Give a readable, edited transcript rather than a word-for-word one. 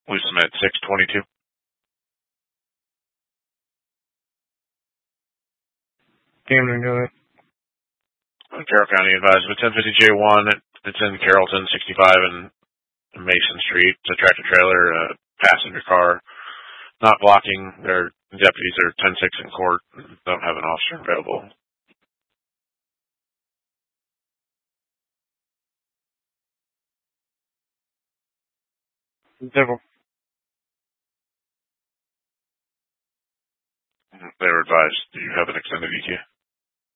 We submit 622. Camden, go ahead. Carroll County advised of a 1050 J1. It's in Carrollton, 65 and Mason Street. It's a tractor trailer, passenger car. Not blocking. Their deputies are 10-6 in court. Don't have an officer available. Devil. They were advised. Do you have an extended ETA?